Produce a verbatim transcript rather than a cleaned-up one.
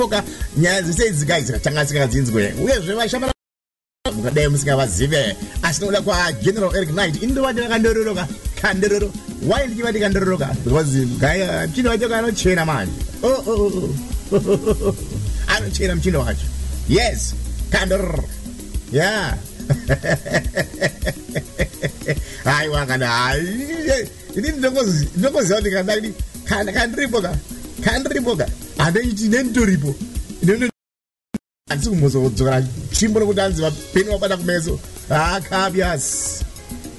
Oka nyanzi sezikaizira changasika dzinzwe uyezve vashama mukadai musingavazive asinoda kwa General Eric Knight indo vacho kandororoka kandororo why ndichivati kandororoka because gaya mchino wacho kanochena manje oh oh oh anochena mchino wacho yes kandororo yeah ai wakana ai ini ndongozi ndongozi kuti kandai kan kandriboka kandriboka adaiti nentoripo ndono anzi kumozo kudzora chimbo nokuti anzi vapenyu vabata kumeso akabias